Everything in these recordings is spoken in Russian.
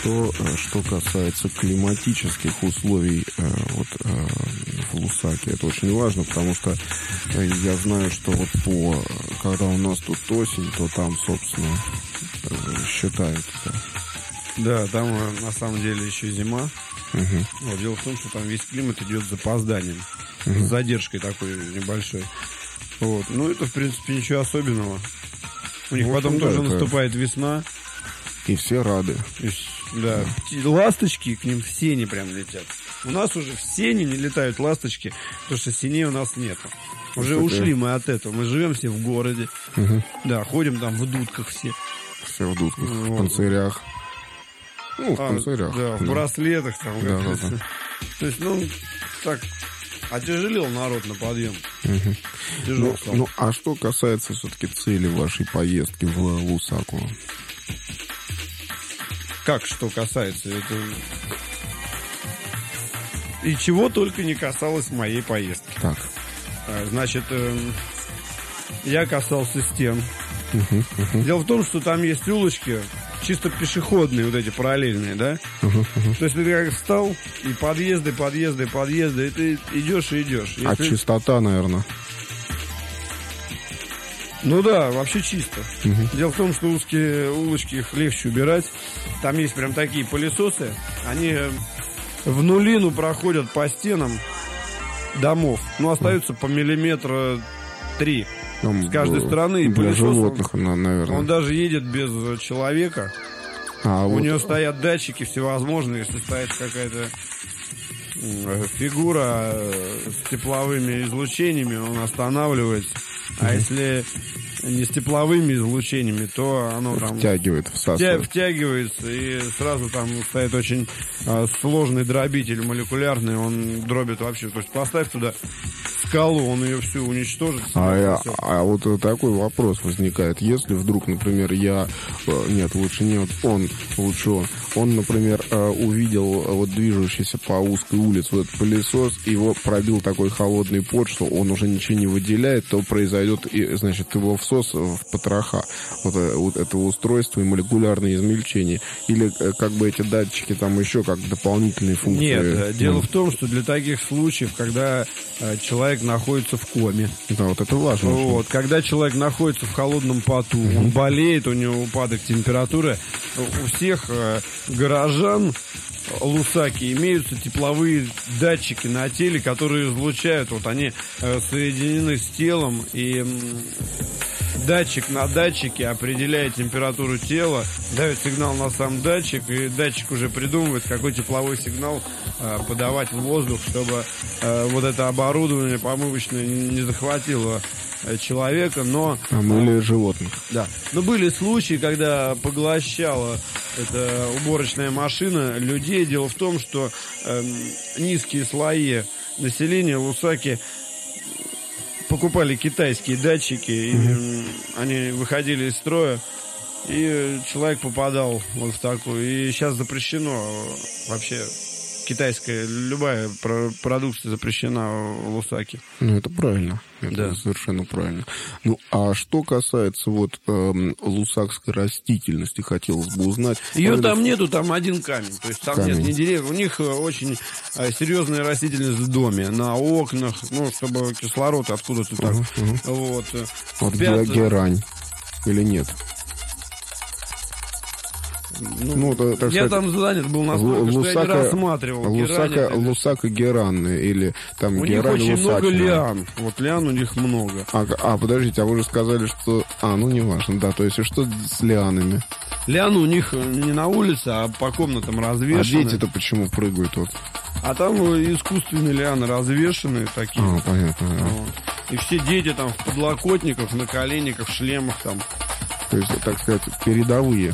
хорошо. Что касается климатических условий в Лусаке, это очень важно, потому что я знаю, что когда у нас тут осень, то там, собственно, считают. Да, там на самом деле еще зима. Вот, дело в том, что там весь климат идет с запозданием, с задержкой такой небольшой. Вот. Ну, это, в принципе, ничего особенного. У них потом тоже наступает весна. И все рады. Да. Ласточки к ним в сене прям летят. У нас уже в сене не летают ласточки, потому что сеней у нас нету. Уже ушли мы от этого. Мы живем все в городе. Да, ходим там в дудках все. Все в дудках, в панцирях. Ну, в панцирях. Да, в браслетах там. Да. То есть, так, отяжелел народ на подъем. Ну, а что касается все-таки цели вашей поездки в Лусаку? Как что касается? Это... И чего только не касалось моей поездки. Так. Значит, я касался стен. Дело в том, что там есть улочки, чисто пешеходные, вот эти параллельные, да? То есть ты как встал, и подъезды, и ты идешь и идешь. А чистота, наверное? Ну да, вообще чисто. Дело в том, что узкие улочки, их легче убирать. Там есть прям такие пылесосы. Они в нулину проходят по стенам домов. Ну, остаются по миллиметра 3 с каждой стороны. И для пылесос, животных, наверное. он даже едет без человека. У него стоят датчики всевозможные. Если стоит какая-то фигура с тепловыми излучениями, он останавливается. А если не с тепловыми излучениями, то оно там втягивается, и сразу там стоит очень сложный дробитель молекулярный, он дробит вообще. То есть поставь туда скалу, он ее всю уничтожит. А вот такой вопрос возникает. Если вдруг, например, он, например, увидел движущийся по узкой улице этот пылесос, его пробил такой холодный пот, что он уже ничего не выделяет, то произойдет, значит, его всос в потроха вот этого устройства и молекулярное измельчение. Или как бы эти датчики там еще как дополнительные функции? Нет, дело в том, что для таких случаев, когда человек находится в коме. Да, вот это важно. Вот, когда человек находится в холодном поту, он болеет, у него упадок температуры, у всех горожан Лусаки имеются тепловые датчики на теле, которые излучают, вот они соединены с телом, и датчик на датчике определяет температуру тела, дает сигнал на сам датчик, и датчик уже придумывает, какой тепловой сигнал подавать в воздух, чтобы вот это оборудование помывочное не захватило человека, но... Или животных. Да. Но были случаи, когда поглощала эта уборочная машина людей. Дело в том, что низкие слои населения Лусаки покупали китайские датчики, и они выходили из строя, и человек попадал вот в такую. И сейчас запрещено вообще... Китайская, любая продукция запрещена в Лусаке. Ну, это правильно. Это совершенно правильно. Ну, а что касается лусакской растительности, хотелось бы узнать. Ее там нету, там один камень. То есть там нет ни деревьев. У них очень серьезная растительность в доме, на окнах, чтобы кислород откуда-то так. Вот герань или нет? Я там занят был настолько, что я не рассматривал. Лусака геранная или там у герань них очень много лусачная. лиан. Вот лиан у них много. Подождите, а вы же сказали, что... не важно, да, то есть что с лианами? Лианы у них не на улице, а по комнатам развешаны. А дети-то почему прыгают вот? А там искусственные лианы развешаны такие. Понятно, да. И все дети там в подлокотниках, на коленниках, в шлемах там. То есть, так сказать, передовые.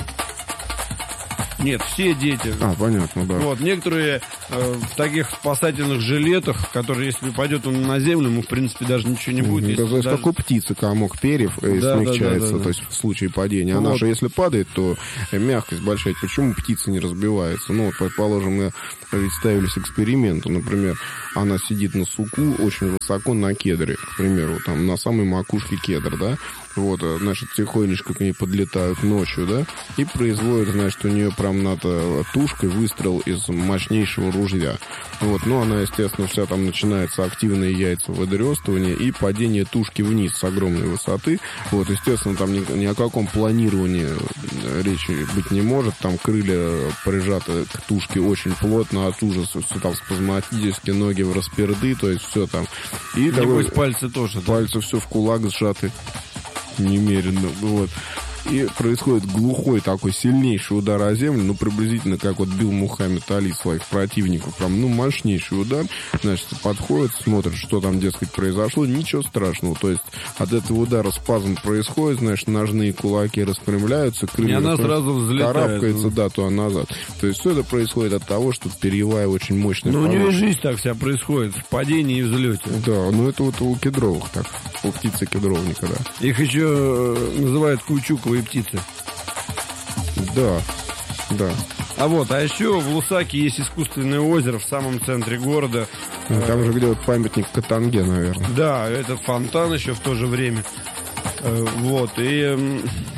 Нет, все дети. Понятно, да. Вот, некоторые в таких спасательных жилетах, которые, если упадет он на землю, ему, в принципе, даже ничего не будет. То есть, как у птицы комок перьев смягчается, то есть, в случае падения. Она же, если падает, то мягкость большая. Почему птица не разбивается? Предположим, мы ведь ставились эксперименту, например, она сидит на суку очень высоко на кедре, к примеру, там, на самой макушке кедра, да? вот, значит, тихонечко к ней подлетают ночью, да, и производят, значит, у нее прям над тушкой выстрел из мощнейшего ружья. Вот, ну, она, естественно, вся там начинается активные яйца выдрёстывания и падение тушки вниз с огромной высоты. Вот, естественно, там ни о каком планировании речи быть не может. Там крылья прижаты к тушке очень плотно, от ужаса все там спазматически, ноги в расперды, то есть все там. И такой, пальцы тоже. Пальцы все в кулак сжаты немерено, вот. И происходит глухой такой сильнейший удар о землю, ну, приблизительно как вот бил Мухаммед Али своих противников. Прям, ну, мощнейший удар. Значит, подходит, смотрит, что там, дескать, произошло. Ничего страшного. То есть от этого удара спазм происходит, значит, ножные кулаки распрямляются, крылья... И она сразу взлетает. Карабкается, да, туда назад. То есть все это происходит от того, что перьевая очень мощная... Ну, у нее жизнь так вся происходит, в падении и взлете. Да, ну, это вот у кедровых так. У птицы кедровника, да. Их еще называют каучуковые птицы. Да, да. А еще в Лусаке есть искусственное озеро в самом центре города. Там же где вот памятник Катанге, наверное. Да, это фонтан еще в то же время. Вот, и...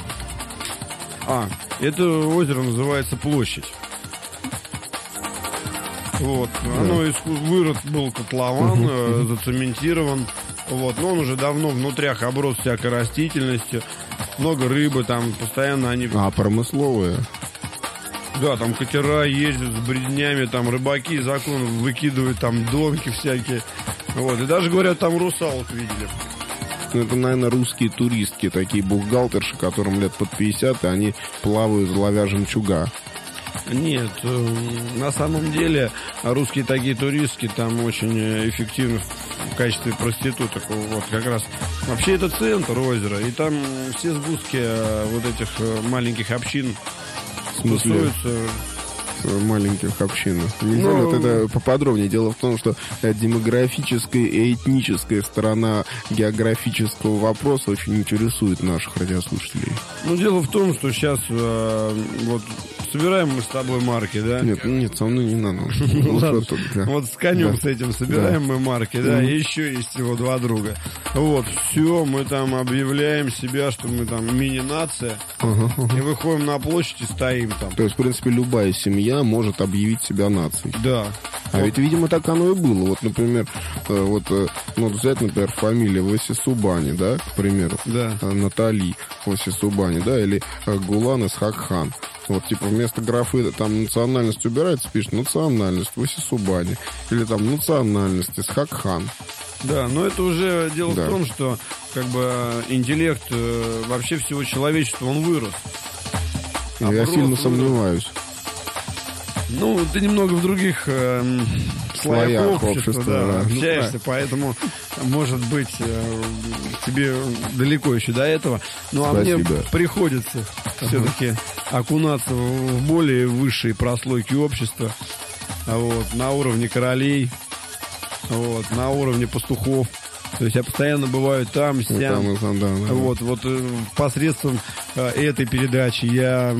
это озеро называется Площадь. Вот, оно вырос, был котлован, зацементирован. Вот, но он уже давно внутрях оброс всякой растительностью. Много рыбы там, постоянно они... промысловые? Да, там катера ездят с бреднями, там рыбаки из окон выкидывают там домки всякие. Вот, и даже, говорят, там русалок видели. Ну, это, наверное, русские туристки, такие бухгалтерши, которым лет под 50, и они плавают, ловя жемчуга. Нет, на самом деле русские такие туристки там очень эффективны в качестве проституток. Вот как раз. Вообще это центр озера, и там все сгустки вот этих маленьких общин тусуются. Маленьких общинах. Нельзя ли вот это поподробнее? Дело в том, что демографическая и этническая сторона географического вопроса очень интересует наших радиослушателей. Ну, дело в том, что сейчас вот собираем мы с тобой марки, да? Нет, со мной не надо. Вот с конем с этим собираем мы марки, да, и еще есть его два друга. Вот, все, мы там объявляем себя, что мы там мини-нация, и выходим на площадь и стоим там. То есть, в принципе, любая семья может объявить себя нацией. Да. А ведь, видимо, так оно и было. Вот, например, взять, например, фамилия Васисубани, да, к примеру, да. Натали Васисубани, да, или Гулан Исхак-хан. Вот, типа, вместо графы там национальность убирается, пишет национальность Васисубани. Или там национальность Исхак-хан. Да, но это уже дело в том, что как бы интеллект вообще всего человечества, он вырос. Я сильно сомневаюсь. Ну, ты немного в других слоях общества общаешься, поэтому, может быть, тебе далеко еще до этого. Ну, а мне приходится все-таки окунаться в более высшие прослойки общества, вот, на уровне королей, вот, на уровне пастухов. То есть я постоянно бываю там, сям. Вот посредством этой передачи я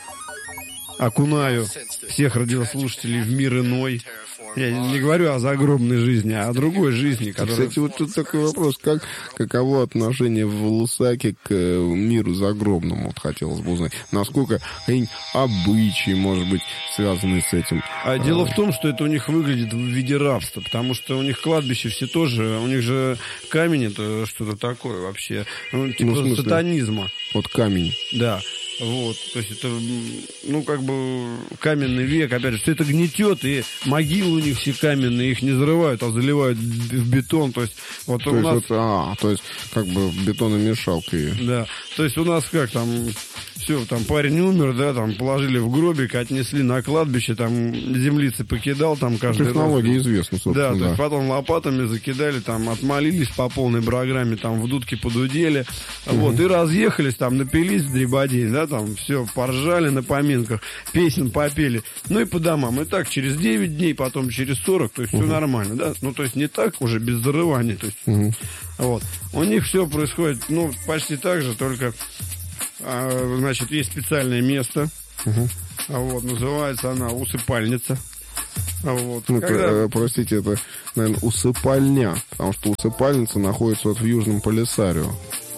окунаю всех радиослушателей в мир иной. Я не говорю о загробной жизни, а о другой жизни, которая... Кстати, вот тут такой вопрос, каково отношение в Лусаке к миру загробному, вот хотелось бы узнать. Насколько какие-нибудь обычаи, может быть, связаны с этим. А дело в том, что это у них выглядит в виде рабства, потому что у них кладбище все тоже, у них же камень это что-то такое вообще, типа сатанизма. Вот камень. Да. Вот, то есть это, как бы каменный век, опять же, все это гнетет, и могилы у них все каменные, их не взрывают, а заливают в бетон, то есть вот у нас... то есть как бы бетономешалкой. Да, то есть у нас как там, все, там парень умер, да, там положили в гробик, отнесли на кладбище, там землицы покидал, там каждый технология известна, собственно. Да, то есть потом лопатами закидали, там отмолились по полной программе, там в дудки подудели, вот, и разъехались, там напились в дребодень, да, там все, поржали на поминках, песен попели, ну и по домам. И так через 9 дней, потом через 40, то есть все нормально, да, ну то есть не так уже, без зарывания, то есть, вот. У них все происходит, почти так же, только, значит, есть специальное место, вот, называется она усыпальница. Вот. Простите, это, наверное, усыпальня, потому что усыпальница находится вот в Южном Полисарио.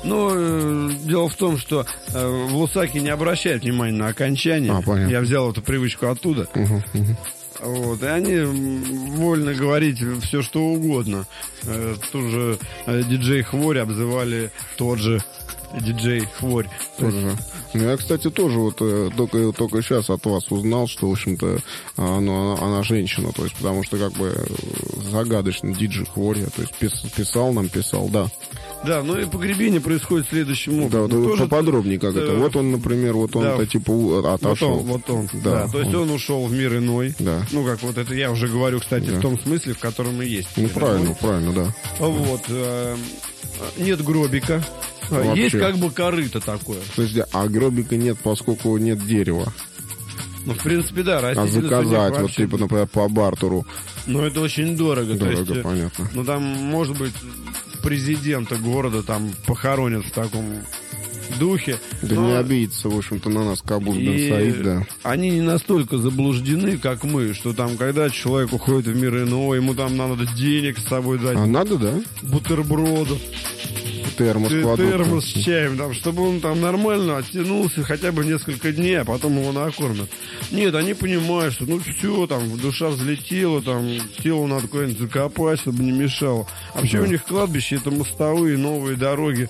Но дело в том, что в Лусаке не обращают внимания на окончание. Понятно. Я взял эту привычку оттуда. Вот, и они вольно говорить все, что угодно. Ту же диджей Хворь обзывали тот же диджей Хворь. Тоже. Ну, я, кстати, тоже вот только сейчас от вас узнал, что, в общем-то, она женщина, то есть, потому что, как бы, загадочный диджей Хворь, то есть, писал, да. Да, ну и погребение происходит следующим образом. Да, вот поподробнее как это. Вот он, например, он-то типа отошел. Вот он. Да, то есть он ушел в мир иной. Да. Ну, как вот это я уже говорю, кстати, в том смысле, в котором и есть. Ну, правильно, да. Вот. Нет гробика. Вообще. Есть как бы корыто такое. Подожди, а гробика нет, поскольку нет дерева. Ну, в принципе, да. А заказать, вот типа, например, по бартеру. Ну, это очень дорого. Дорого, то есть, понятно. Ну, там, может быть, президента города там похоронят в таком духе. Да не обидится, в общем-то, на нас Кабус бен Саид, да. Они не настолько заблуждены, как мы, что там, когда человек уходит в мир иной, ему там надо денег с собой дать. А надо, да? Бутербродов. Термос с чаем, там, чтобы он там нормально оттянулся хотя бы несколько дней, а потом его накормят. Нет, они понимают, что ну все, там, душа взлетела, там, тело надо куда-нибудь закопать, чтобы не мешало. А вообще у них кладбище — это мостовые, новые дороги.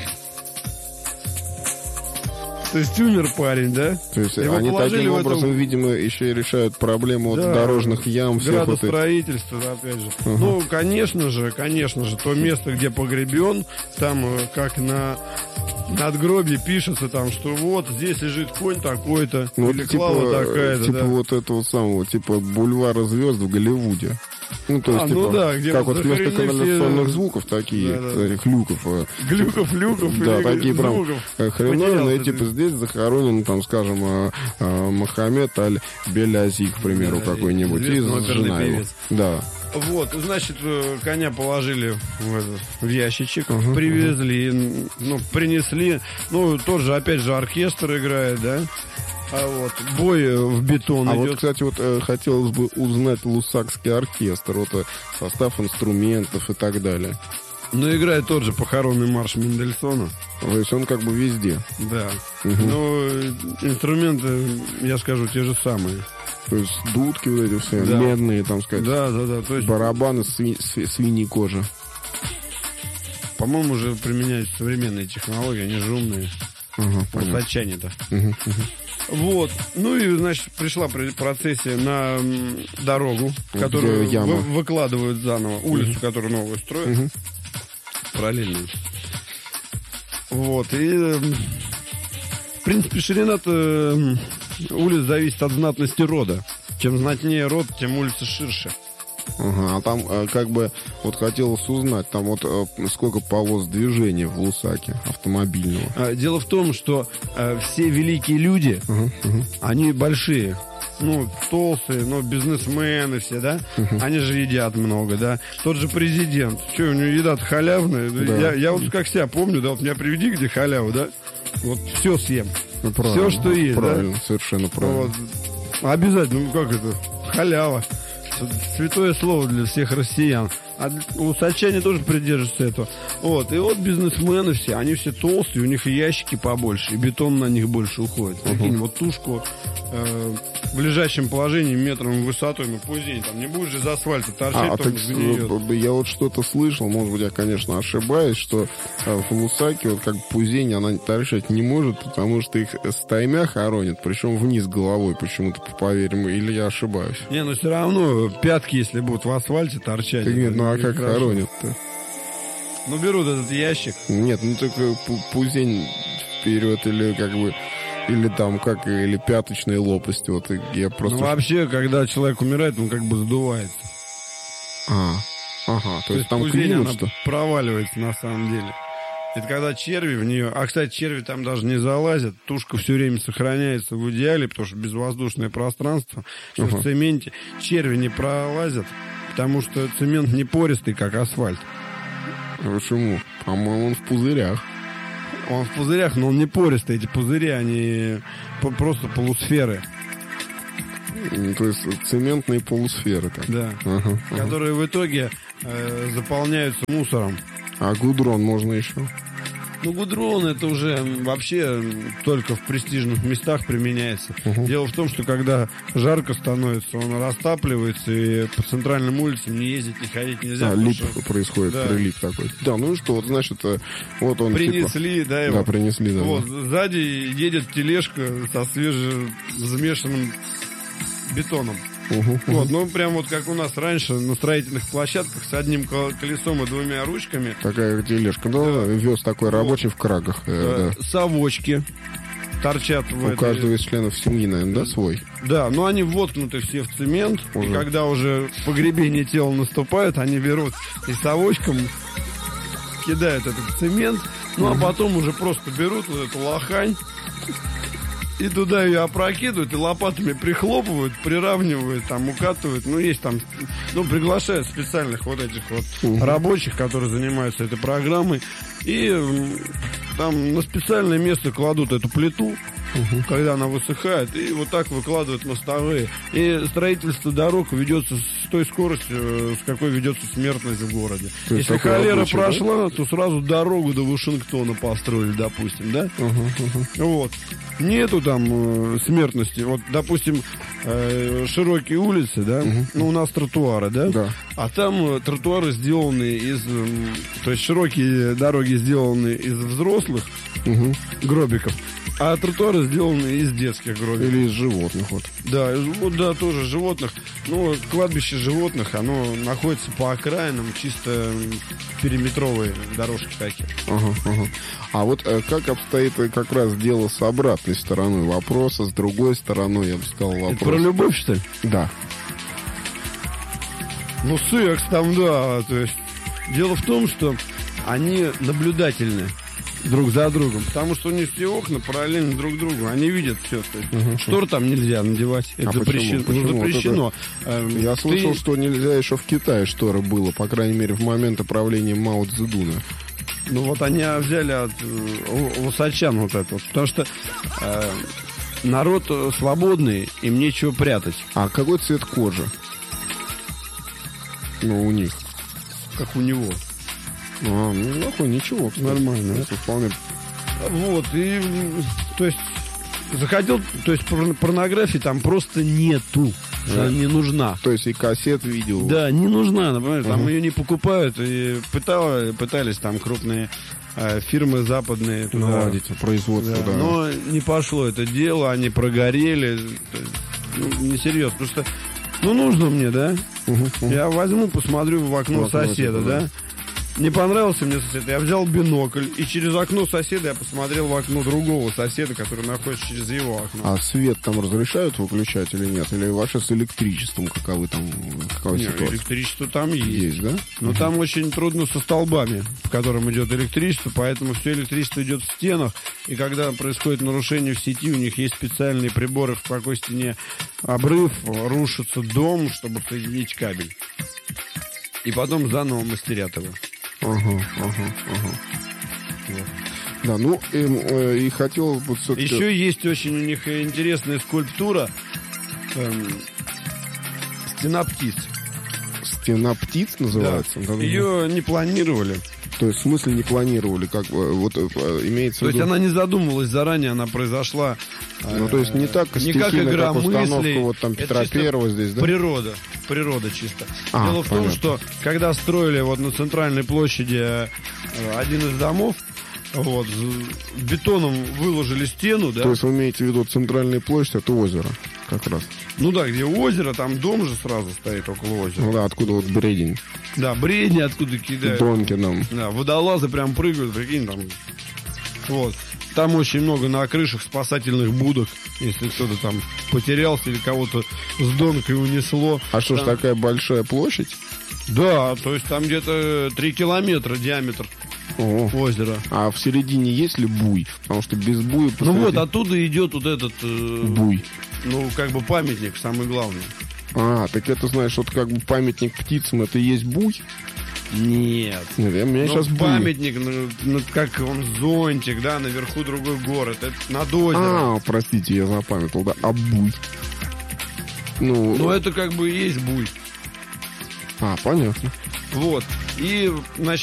То есть умер парень, да? То есть его они таким образом, видимо, еще и решают проблему дорожных ям. Градостроительство, опять же. Ну, конечно же, то место, где погребен, там как на надгробии пишется, там, что вот здесь лежит конь такой-то, ну, или клава такая-то. Типа вот этого самого, типа бульвара звезд в Голливуде. Ну, то есть, типа, где как вот вместо канализационных звуков такие, хлюков. Глюков, да, такие прям хреновые, и типа здесь захоронен, там, скажем, Мохаммед Аль-Белязи, к примеру, какой-нибудь, и жена его. Да. Вот, значит, коня положили в ящичек, привезли, ну, принесли. Ну, тот же, опять же, оркестр играет, да? А вот бой в бетон идет. Вот, кстати, вот хотелось бы узнать лусакский оркестр, вот состав инструментов и так далее. Ну, играет тот же похоронный марш Мендельсона. То есть он как бы везде. Да. Но инструменты, я скажу, те же самые. То есть дудки вот эти все, медные, там сказать. Да. То есть барабаны свиньей кожи. По-моему, уже применяются современные технологии, они же умные. Посадчане-то. Вот. Ну и, значит, пришла процессия на дорогу, которую выкладывают заново, улицу, которую новую строят. Параллельную. Вот. И, в принципе, ширина-то улиц зависит от знатности рода. Чем знатнее род, тем улица ширше. А там как бы вот хотелось узнать, там вот сколько полос движения в Лусаке автомобильного. Дело в том, что все великие люди, они большие. Ну, толстые, но бизнесмены все, да? Они же едят много, да? Тот же президент. Что, у него еда-то халявная? Да. Я вот как себя помню, да, вот меня приведи где халяву, да? Вот все съем. Ну, все, что есть, правильно, да? Совершенно правильно. Вот. Обязательно, ну как это? Халява. Святое слово для всех россиян. А лусачане тоже придерживаются этого. Вот. И вот бизнесмены все, они все толстые, у них и ящики побольше, и бетон на них больше уходит. Прикинь, вот тушку в лежащем положении метром высотой, ну пусть там не будешь же из асфальта торчать, так, я вот что-то слышал, может быть, я, конечно, ошибаюсь, что в Лусаке вот как пузень она торчать не может, потому что их стаймя хоронят, причем вниз головой почему-то, поверим, или я ошибаюсь. Не, но все равно пятки, если будут в асфальте торчать. Нет, ну а как хоронят-то? Ну берут этот ящик. Нет, ну только пузень вперед или как бы... Или там как, или пяточные лопасти. Вот я просто... Ну вообще, когда человек умирает, он как бы сдувается. То есть там клинут, что? Проваливается на самом деле. Это когда черви в нее... А, кстати, черви там даже не залазят. Тушка все время сохраняется в идеале, потому что безвоздушное пространство. Что в цементе черви не пролазят, потому что цемент не пористый, как асфальт. Почему? По-моему, он в пузырях. Он в пузырях, но он не пористый. Эти пузыри, они просто полусферы. То есть цементные полусферы. Так. Да. Которые в итоге заполняются мусором. А гудрон можно еще? Ну, гудрон это уже вообще только в престижных местах применяется. Дело в том, что когда жарко становится, он растапливается, и по центральным улицам не ездить, не ходить нельзя. Лип что... происходит, да. прилип такой. Да, ну и что, вот значит, вот он принесли, типа... да, его. Да, принесли, да. Вот, сзади едет тележка со свежевзмешанным бетоном. Вот, ну прям вот как у нас раньше на строительных площадках с одним колесом и двумя ручками. Такая тележка, да, вез такой рабочий в крагах. Да. Совочки торчат в У каждого из членов семьи, наверное, да, свой? Да, но они воткнуты все в цемент, уже. И когда уже погребение тела наступает, они берут и совочком кидают этот цемент, ну а потом уже просто берут вот эту лохань и туда ее опрокидывают, и лопатами прихлопывают, приравнивают, там, укатывают. Ну, есть там, ну, приглашают специальных вот этих вот рабочих, которые занимаются этой программой. И там на специальное место кладут эту плиту, когда она высыхает, и вот так выкладывают мостовые. И строительство дорог ведется с той скоростью, с какой ведется смертность в городе. Если холера рабочий, прошла, да? То сразу дорогу до Вашингтона построили, допустим, да? Вот. Нету там смертности. Вот, допустим, широкие улицы, да? Ну, у нас тротуары, да? Да. А там тротуары сделаны из... То есть широкие дороги сделаны из взрослых гробиков, а тротуары сделаны из детских гробиков. Или из животных, вот. Да, вот, да, тоже животных. Ну, кладбище животных, оно находится по окраинам, чисто периметровые дорожки такие. А вот как обстоит как раз дело с обратной стороной вопроса, с другой стороной, я бы сказал, вопрос. Это про любовь, что ли? Да. Ну, секс там, да, то есть... Дело в том, что они наблюдательны друг за другом, потому что у них все окна параллельно друг другу, они видят все. То есть, штор там нельзя надевать, это запрещено. Почему? Ну, запрещено. Я слышал, что нельзя еще в Китае шторы было, по крайней мере, в момент правления Мао Цзэдуна. Ну вот они взяли от усачан вот это вот, потому что народ свободный, им нечего прятать. А какой цвет кожи? Ну, у них. Как у него. Ну, нахуй, ничего, кстати. Нормально. Это вполне... Вот, и, то есть, заходил, то есть, порнографии там просто нету. Она не нужна. То есть, и кассет видео. Да, не нужна, например, там ее не покупают, и пытались там крупные фирмы западные туда наладить производство, да. Но не пошло это дело, они прогорели. Ну, несерьезно, потому что, ну, нужно мне, да? Я возьму, посмотрю в окно соседа, да? Не понравился мне сосед, я взял бинокль, и через окно соседа я посмотрел в окно другого соседа, который находится через его окно. А свет там разрешают выключать или нет? Или вообще с электричеством какова ситуация? Электричество там есть. Есть, да? Но там очень трудно со столбами, по которым идет электричество, поэтому все электричество идет в стенах, и когда происходит нарушение в сети, у них есть специальные приборы, в какой стене обрыв, рушится дом, чтобы соединить кабель. И потом заново мастерят его. Вот. Да, ну и хотел вот все-таки... Еще есть очень у них интересная скульптура «Стена птиц». «Стена птиц» называется? Да. Ее не планировали. То есть в смысле не планировали, как вот имеется в виду... То есть она не задумывалась заранее, она произошла... Ну, то есть не так стихийно, как установка вот там Петра Первого здесь, да? Природа чисто. Дело в том, что когда строили вот на центральной площади один из домов, вот, бетоном выложили стену, да? То есть вы имеете в виду центральная площадь, это озеро, как раз. Ну да, где озеро, там дом же сразу стоит около озера. Ну да, откуда вот бредень. Да, бредни откуда кидают. Донки нам. Да, водолазы прям прыгают, прикинь, там. Вот. Там очень много на крышах спасательных будок, если кто-то там потерялся или кого-то с донкой унесло. А что ж, такая большая площадь? Да, то есть там где-то 3 километра диаметр озера. А в середине есть ли буй? Потому что без буя... Ну вот, оттуда идет вот этот... буй. Ну, как бы памятник, самый главный. А, так это, знаешь, вот как бы памятник птицам, это и есть буй? Нет. Нет, у меня сейчас памятник, как он зонтик, да, наверху другой город, это над озером. А, простите, я запамятовал, да, а буй? Ну, это как бы и есть буй. А, понятно. Вот. И, значит,